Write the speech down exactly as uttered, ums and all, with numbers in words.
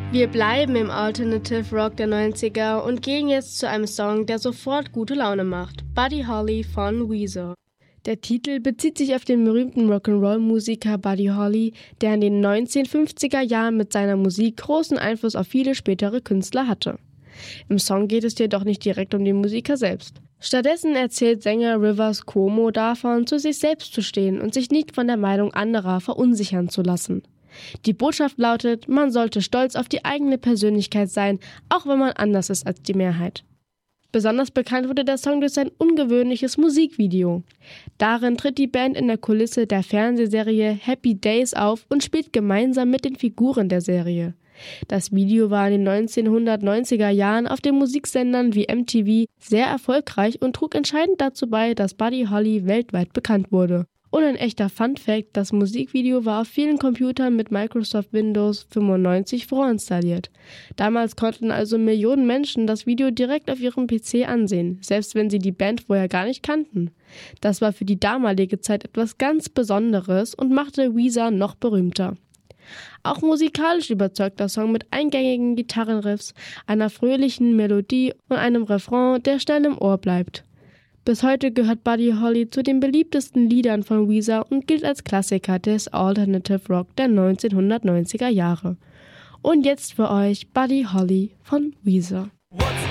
Wir bleiben im Alternative Rock der neunziger und gehen jetzt zu einem Song, der sofort gute Laune macht. Buddy Holly von Weezer. Der Titel bezieht sich auf den berühmten Rock'n'Roll-Musiker Buddy Holly, der in den neunzehnhundertfünfziger Jahren mit seiner Musik großen Einfluss auf viele spätere Künstler hatte. Im Song geht es jedoch nicht direkt um den Musiker selbst. Stattdessen erzählt Sänger Rivers Cuomo davon, zu sich selbst zu stehen und sich nicht von der Meinung anderer verunsichern zu lassen. Die Botschaft lautet, man sollte stolz auf die eigene Persönlichkeit sein, auch wenn man anders ist als die Mehrheit. Besonders bekannt wurde der Song durch sein ungewöhnliches Musikvideo. Darin tritt die Band in der Kulisse der Fernsehserie Happy Days auf und spielt gemeinsam mit den Figuren der Serie. Das Video war in den neunzehnhundertneunziger Jahren auf den Musiksendern wie M T V sehr erfolgreich und trug entscheidend dazu bei, dass Buddy Holly weltweit bekannt wurde. Und ein echter Fun-Fact: Das Musikvideo war auf vielen Computern mit Microsoft Windows fünfundneunzig vorinstalliert. Damals konnten also Millionen Menschen das Video direkt auf ihrem P C ansehen, selbst wenn sie die Band vorher gar nicht kannten. Das war für die damalige Zeit etwas ganz Besonderes und machte Weezer noch berühmter. Auch musikalisch überzeugt der Song mit eingängigen Gitarrenriffs, einer fröhlichen Melodie und einem Refrain, der schnell im Ohr bleibt. Bis heute gehört Buddy Holly zu den beliebtesten Liedern von Weezer und gilt als Klassiker des Alternative Rock der neunzehnhundertneunziger Jahre. Und jetzt für euch Buddy Holly von Weezer. What's